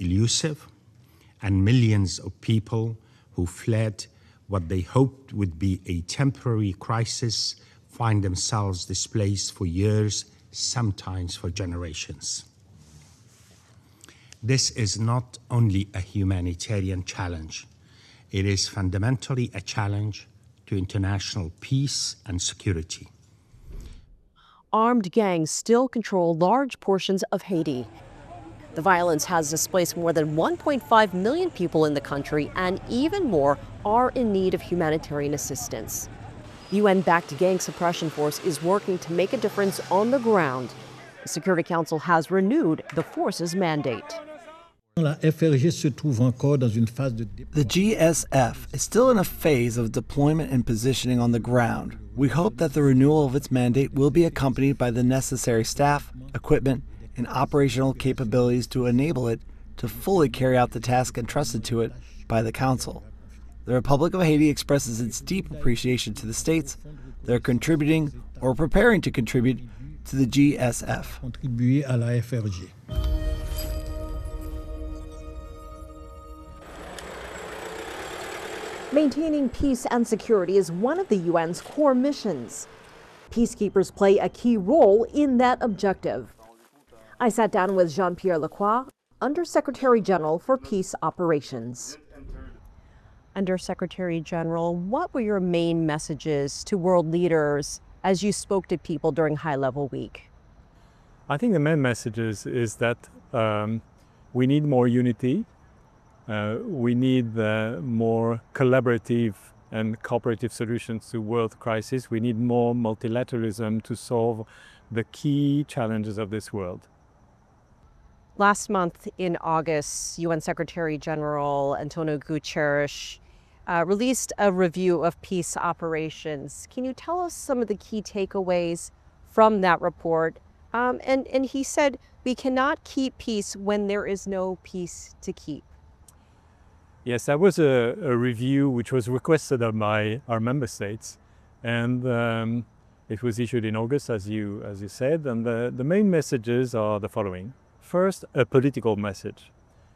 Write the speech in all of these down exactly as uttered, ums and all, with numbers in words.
elusive, and millions of people who fled what they hoped would be a temporary crisis find themselves displaced for years, sometimes for generations. This is not only a humanitarian challenge, it is fundamentally a challenge to international peace and security. Armed gangs still control large portions of Haiti. The violence has displaced more than one point five million people in the country, and even more are in need of humanitarian assistance. The U N-backed gang suppression force is working to make a difference on the ground. The Security Council has renewed the force's mandate. The G S F is still in a phase of deployment and positioning on the ground. We hope that the renewal of its mandate will be accompanied by the necessary staff, equipment, and operational capabilities to enable it to fully carry out the task entrusted to it by the Council. The Republic of Haiti expresses its deep appreciation to the states that are contributing or preparing to contribute to the G S F. Maintaining peace and security is one of the U N's core missions. Peacekeepers play a key role in that objective. I sat down with Jean-Pierre Lacroix, Undersecretary General for Peace Operations. Undersecretary General, what were your main messages to world leaders as you spoke to people during High Level Week? I think the main message is, is that um, we need more unity. Uh, we need uh, more collaborative and cooperative solutions to world crisis. We need more multilateralism to solve the key challenges of this world. Last month in August, U N Secretary General Antonio Guterres uh, released a review of peace operations. Can you tell us some of the key takeaways from that report? Um, and, and he said, we cannot keep peace when there is no peace to keep. Yes, that was a, a review which was requested by our member states, and um, it was issued in August, as you, as you said, and the, the main messages are the following. First, a political message.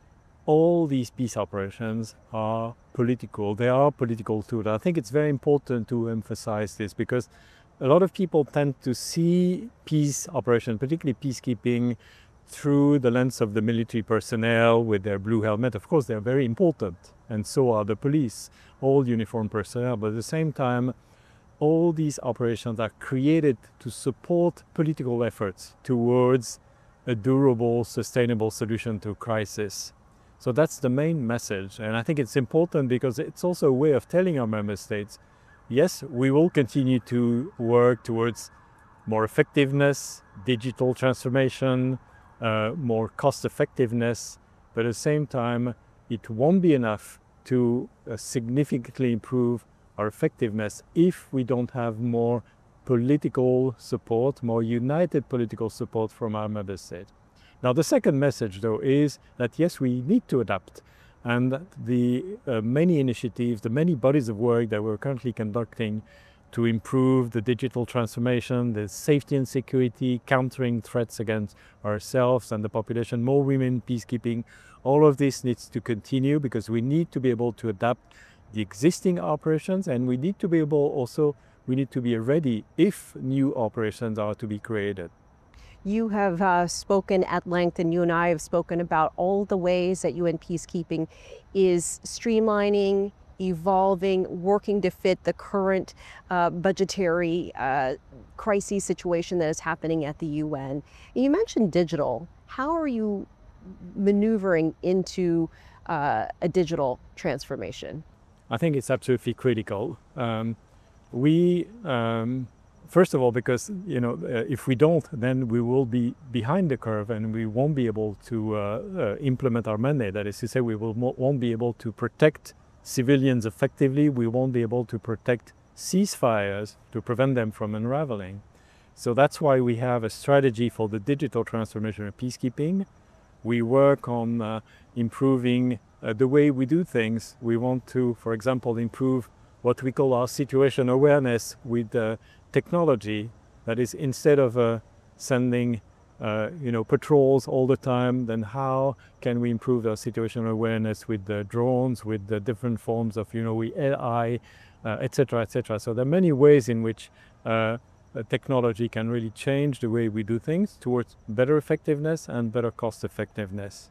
All these peace operations are political. They are political tools. I think it's very important to emphasize this because a lot of people tend to see peace operations, particularly peacekeeping, through the lens of the military personnel with their blue helmet. Of course, they're very important, and so are the police, all uniformed personnel. But at the same time, all these operations are created to support political efforts towards a durable, sustainable solution to crisis. So that's the main message. And I think it's important because it's also a way of telling our member states, yes, we will continue to work towards more effectiveness, digital transformation, uh, more cost effectiveness, but at the same time, it won't be enough to uh, significantly improve our effectiveness if we don't have more political support, more united political support from our member state. Now, the second message, though, is that yes, we need to adapt. And the uh, many initiatives, the many bodies of work that we're currently conducting to improve the digital transformation, the safety and security, countering threats against ourselves and the population, more women, peacekeeping, all of this needs to continue because we need to be able to adapt the existing operations, and we need to be able also, we need to be ready if new operations are to be created. You have uh, spoken at length, and you and I have spoken about all the ways that U N peacekeeping is streamlining, evolving, working to fit the current uh, budgetary uh, crisis situation that is happening at the U N. You mentioned digital. How are you maneuvering into uh, a digital transformation? I think it's absolutely critical. Um, we, um, first of all, because you know, uh, if we don't, then we will be behind the curve, and we won't be able to uh, uh, implement our mandate. That is to say, we will won't be able to protect civilians effectively. We won't be able to protect ceasefires to prevent them from unraveling. So that's why we have a strategy for the digital transformation of peacekeeping. We work on uh, improving uh, the way we do things. We want to, for example, improve what we call our situation awareness with uh, technology. That is, instead of uh, sending uh, you know, patrols all the time, then how can we improve our situational awareness with the drones, with the different forms of, you know, we A I, uh, et cetera, et cetera. So there are many ways in which uh, technology can really change the way we do things towards better effectiveness and better cost effectiveness.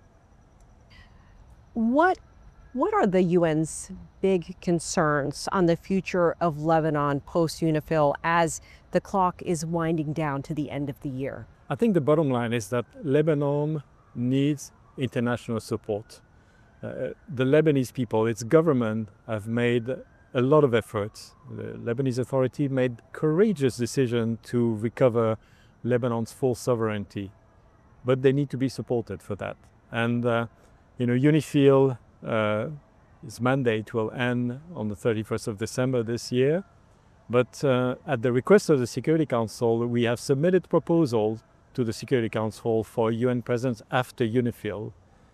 What What are the U N's big concerns on the future of Lebanon post-UNIFIL as the clock is winding down to the end of the year? I think the bottom line is that Lebanon needs international support. Uh, the Lebanese people, its government, have made a lot of efforts. The Lebanese Authority made courageous decision to recover Lebanon's full sovereignty, but they need to be supported for that. And uh, you know, UNIFIL, uh, its mandate will end on the thirty-first of December this year. But uh, at the request of the Security Council, we have submitted proposals to the Security Council for U N presence after UNIFIL.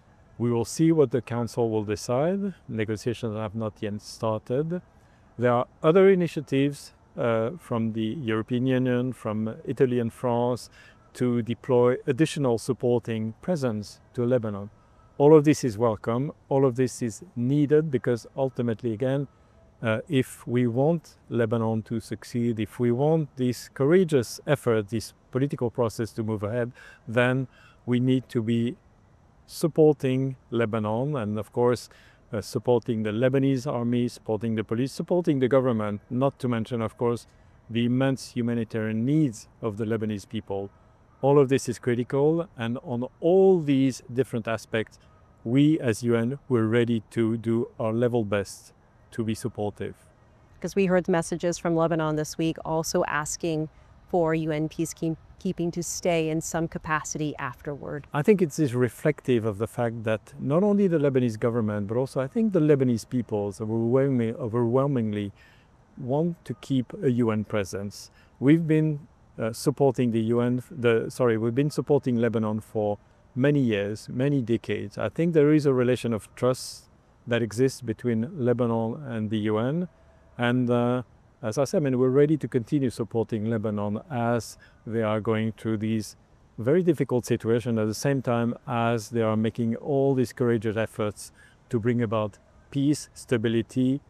We will see what the Council will decide. Negotiations have not yet started. There are other initiatives uh, from the European Union, from Italy and France, to deploy additional supporting presence to Lebanon. All of this is welcome. All of this is needed because ultimately, again, uh, if we want Lebanon to succeed, if we want this courageous effort, this political process to move ahead, then we need to be supporting Lebanon and, of course, uh, supporting the Lebanese army, supporting the police, supporting the government, not to mention, of course, the immense humanitarian needs of the Lebanese people. All of this is critical, and on all these different aspects, we as U N, we're ready to do our level best to be supportive. Because we heard messages from Lebanon this week also asking for U N peacekeeping to stay in some capacity afterward. I think it is reflective of the fact that not only the Lebanese government, but also I think the Lebanese peoples overwhelmingly, overwhelmingly want to keep a U N presence. We've been uh, supporting the U N, the, sorry, we've been supporting Lebanon for many years, many decades. I think there is a relation of trust that exists between Lebanon and the U N. And uh, as I said, I mean, we're ready to continue supporting Lebanon as they are going through these very difficult situations at the same time as they are making all these courageous efforts to bring about peace, stability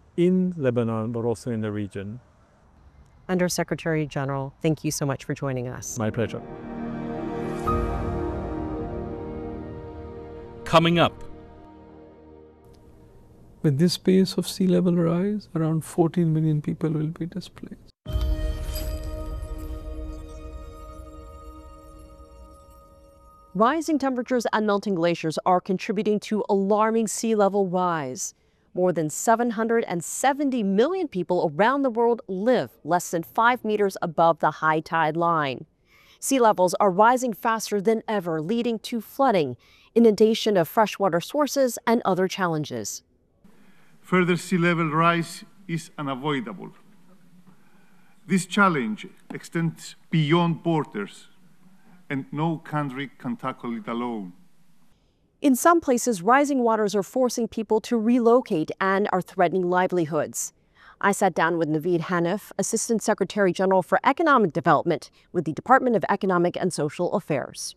in Lebanon, but also in the region. Undersecretary General, thank you so much for joining us. My pleasure. Coming up. With this pace of sea level rise, around fourteen million people will be displaced. Rising temperatures and melting glaciers are contributing to alarming sea level rise. More than seven hundred seventy million people around the world live less than five meters above the high tide line. Sea levels are rising faster than ever, leading to flooding, inundation of freshwater sources, and other challenges. Further sea level rise is unavoidable. This challenge extends beyond borders, and no country can tackle it alone. In some places, rising waters are forcing people to relocate and are threatening livelihoods. I sat down with Naveed Hanif, Assistant Secretary General for Economic Development with the Department of Economic and Social Affairs.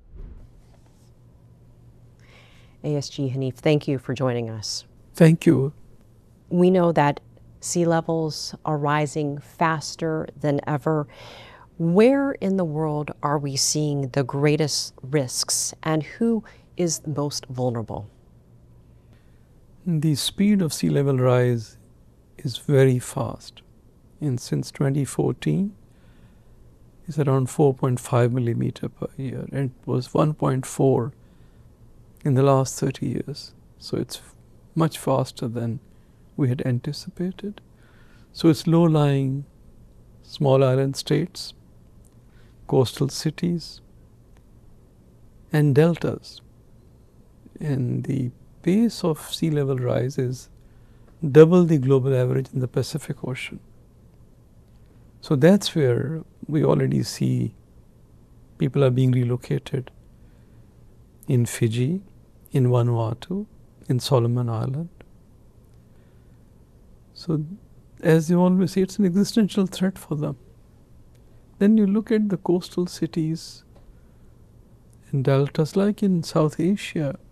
A S G Hanif, thank you for joining us. Thank you. We know that sea levels are rising faster than ever. Where in the world are we seeing the greatest risks, and who is most vulnerable? The speed of sea level rise is very fast. And since twenty fourteen, it's around four point five millimeter per year, and it was one point four in the last thirty years. So it's much faster than we had anticipated. So it's low-lying small island states, coastal cities, and deltas. And the pace of sea level rise is double the global average in the Pacific Ocean. So that's where we already see people are being relocated in Fiji, in Vanuatu, in Solomon Island. So as they always say, it's an existential threat for them. Then you look at the coastal cities in deltas like in South Asia,